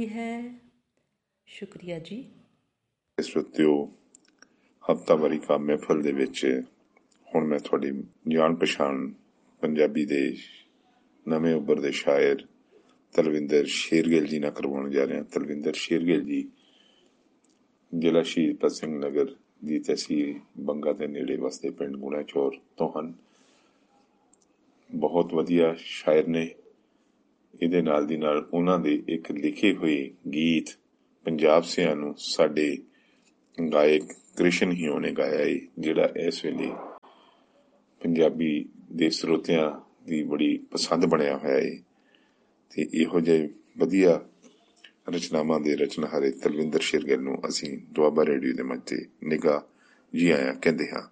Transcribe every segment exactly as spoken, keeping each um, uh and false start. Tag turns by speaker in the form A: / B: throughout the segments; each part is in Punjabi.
A: है। शुक्रिया जी।
B: श्रोतियो, हफ्तावारी का महफल दे विच हुण मैं तुहाडी जान पछाण पंजाबी दे नवें उभरदे शायर तलविंदर शेरगिल जी नाल करवाउण जा रहे हां। तलविंदर शेरगिल जी ਜ਼ਿਲ੍ਹਾ ਸ਼ਹੀਦ ਭਗਤ ਸਿੰਘ ਨਗਰ ਦੀ ਤਹਿਸੀਲ ਬੰਗਾ ਦੇ ਨੇੜੇ ਵਸਦੇ ਪਿੰਡ ਗੁਣਾ ਚੌਰ ਤੋਂ ਹਨ। ਬਹੁਤ ਵਧੀਆ ਸ਼ਾਇਰ ਨੇ। ਇਹਦੇ ਨਾਲ ਦੀ ਨਾਲ ਉਹਨਾਂ ਦੇ ਇੱਕ ਲਿਖੇ ਹੋਏ ਗੀਤ ਪੰਜਾਬ ਸਿਆਂ ਨੂੰ ਸਾਡੇ ਗਾਇਕ ਕ੍ਰਿਸ਼ਨ ਹੀਓ ਨੇ ਗਾਇਆ ਏ, ਜਿਹੜਾ ਇਸ ਵੇਲੇ ਪੰਜਾਬੀ ਦੇ ਸਰੋਤਿਆਂ ਦੀ ਬੜੀ ਪਸੰਦ ਬਣਿਆ ਹੋਇਆ ਏ। ਤੇ ਇਹੋ ਜਿਹੇ ਵਧੀਆ ਰਚਨਾਵਾਂ ਦੇ ਰਚਨਹਾਰੇ ਤਲਵਿੰਦਰ ਸ਼ੇਰਗਿੱਲ ਨੂੰ ਅਸੀਂ ਦੁਆਬਾ ਰੇਡੀਓ ਦੇ ਮੰਚ ਤੇ ਨਿਗਾਹ ਜੀ ਆਇਆਂ ਕਹਿੰਦੇ ਹਾਂ।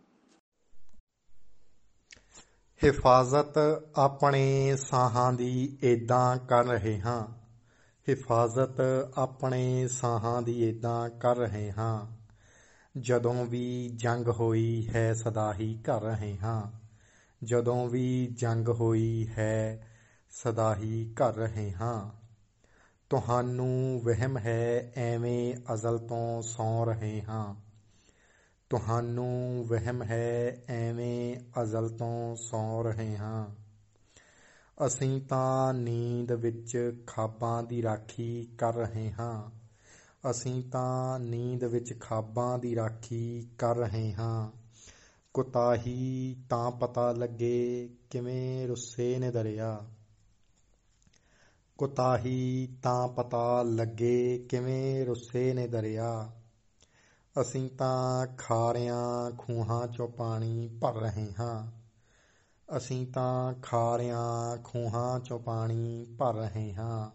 C: ਹਿਫਾਜ਼ਤ ਆਪਣੇ ਸਾਹਾਂ ਦੀ ਏਦਾਂ ਕਰ ਰਹੇ ਹਾਂ, ਹਿਫਾਜ਼ਤ ਆਪਣੇ ਸਾਹਾਂ ਦੀ ਏਦਾਂ ਕਰ ਰਹੇ ਹਾਂ। ਜਦੋਂ ਵੀ ਜੰਗ ਹੋਈ ਹੈ ਸਦਾ ਹੀ ਕਰ ਰਹੇ ਹਾਂ, ਜਦੋਂ ਵੀ ਜੰਗ ਹੋਈ ਹੈ ਸਦਾ ਹੀ ਕਰ ਰਹੇ ਹਾਂ। ਤੁਹਾਨੂੰ ਵਹਿਮ ਹੈ ਐਵੇਂ ਅਜ਼ਲ ਤੋਂ ਸੌਂ ਰਹੇ ਹਾਂ, ਤੁਹਾਨੂੰ ਵਹਿਮ ਹੈ ਐਵੇਂ ਅਜ਼ਲ ਤੋਂ ਸੌਂ ਰਹੇ ਹਾਂ। ਅਸੀਂ ਤਾਂ ਨੀਂਦ ਵਿੱਚ ਖਾਬਾਂ ਦੀ ਰਾਖੀ ਕਰ ਰਹੇ ਹਾਂ, ਅਸੀਂ ਤਾਂ ਨੀਂਦ ਵਿੱਚ ਖਾਬਾਂ ਦੀ ਰਾਖੀ ਕਰ ਰਹੇ ਹਾਂ। ਕੁਤਾਹੀ ਤਾਂ ਪਤਾ ਲੱਗੇ ਕਿਵੇਂ ਰੁੱਸੇ ਨੇ ਦਰਿਆ, ਕੁਤਾਹੀ ਤਾਂ ਪਤਾ ਲੱਗੇ ਕਿਵੇਂ ਰੁੱਸੇ ਨੇ ਦਰਿਆ। ਅਸੀਂ ਤਾਂ ਖਾਰਿਆਂ ਖੂਹਾਂ ਚੋਂ ਪਾਣੀ ਭਰ ਰਹੇ ਹਾਂ, ਅਸੀਂ ਤਾਂ ਖਾਰਿਆਂ ਖੂਹਾਂ ਚੋਂ ਪਾਣੀ ਭਰ ਰਹੇ ਹਾਂ।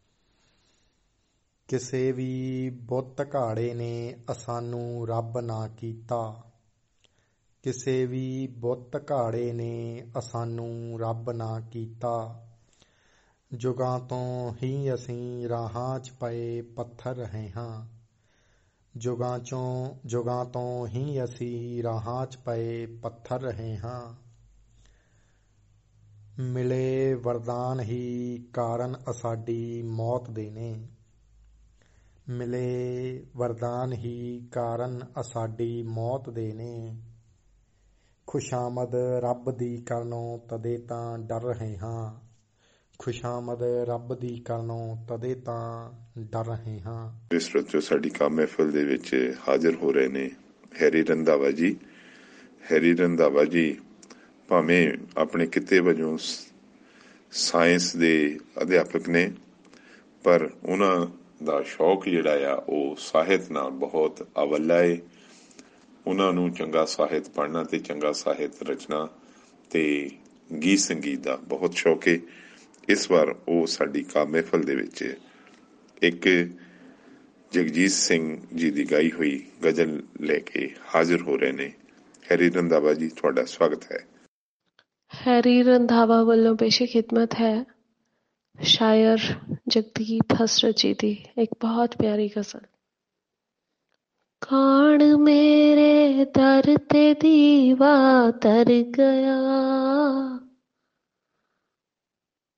C: ਕਿਸੇ ਵੀ ਬੁੱਤ ਘਾੜੇ ਨੇ ਅਸਾਨੂੰ ਰੱਬ ਨਾ ਕੀਤਾ, ਕਿਸੇ ਵੀ ਬੁੱਤ ਘਾੜੇ ਨੇ ਅਸਾਨੂੰ ਰੱਬ ਨਾ ਕੀਤਾ। ਜੁਗਾਂ ਤੋਂ ਹੀ ਅਸੀਂ ਰਾਹਾਂ 'ਚ ਪਏ ਪੱਥਰ ਰਹੇ ਹਾਂ, ਜੁਗਾਂ ਚੋਂ ਜੁਗਾਂ ਤੋਂ ਹੀ ਅਸੀਂ ਰਾਹਾਂ 'ਚ ਪਏ ਪੱਥਰ ਰਹੇ ਹਾਂ। ਮਿਲੇ ਵਰਦਾਨ ਹੀ ਕਾਰਨ ਅਸਾਡੀ ਮੌਤ ਦੇ ਨੇ, ਮਿਲੇ ਵਰਦਾਨ ਹੀ ਕਾਰਨ ਅਸਾਡੀ ਮੌਤ ਦੇ ਨੇ। ਖੁਸ਼ਾਮਦ ਰੱਬ ਦੀ ਕਰਨੋਂ ਤਦੇ ਤਾਂ ਡਰ ਰਹੇ ਹਾਂ, ਖੁਸ਼ਾਮਦ ਰੱਬ ਦੀ ਕਰਨੋਂ ਤਦੇ ਤਾਂ ਡਰ ਰਹੇ ਹਾਂ।
B: ਇਸ ਵਕਤ ਸਾਡੀ ਕਾ ਮਹਿਫਲ ਦੇ ਵਿੱਚ ਹਾਜ਼ਰ ਹੋ ਰਹੇ ਨੇ ਹੈਰੀ ਰੰਧਾਵਾ ਜੀ। ਹੈਰੀ ਰੰਧਾਵਾ ਜੀ ਭਾਵੇਂ ਆਪਣੇ ਕਿੱਤੇ ਵਜੋਂ ਸਾਇੰਸ ਦੇ ਅਧਿਆਪਕ ਨੇ, ਪਰ ਉਹਨਾਂ ਦਾ ਸ਼ੌਕ ਜਿਹੜਾ ਆ ਉਹ ਸਾਹਿਤ ਨਾਲ ਬਹੁਤ ਅਵੱਲਾ ਏ। ਉਹਨਾਂ ਨੂੰ ਚੰਗਾ ਸਾਹਿਤ ਪੜ੍ਹਨਾ ਤੇ ਚੰਗਾ ਸਾਹਿਤ ਰਚਨਾ ਤੇ ਗੀਤ ਸੰਗੀਤ ਦਾ ਬਹੁਤ ਸ਼ੌਕ ਏ। ਇਸ ਵਾਰ ਉਹ ਸਾਡੀ ਕਾ ਮਹਿਫਲ ਦੇ ਵਿੱਚ ਇੱਕ ਜਗਜੀਤ ਸਿੰਘ ਜੀ ਦੀ ਗਾਈ ਹੋਈ ਗਜ਼ਲ ਲੈ ਕੇ ਹਾਜ਼ਰ ਹੋ ਰਹੇ ਨੇ। ਹੈਰੀ ਰੰਧਾਵਾ ਜੀ, ਤੁਹਾਡਾ ਸਵਾਗਤ ਹੈ।
D: हैरी रंधावा वालों पेशी खिदमत है शायर जगदीप हसरत जी दी एक बहुत प्यारी गजल। कान मेरे दर ते दीवा तर गया,